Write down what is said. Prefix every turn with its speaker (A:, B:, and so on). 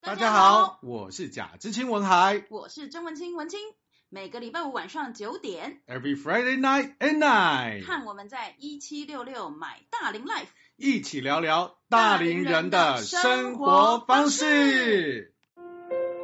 A: 大家好，我是贾知青文海，
B: 我是曾文清文清。每个礼拜五晚上9点
A: Every Friday night at 9，
B: 看我们在1766买大龄 Life，
A: 一起聊聊大龄人的生活方式。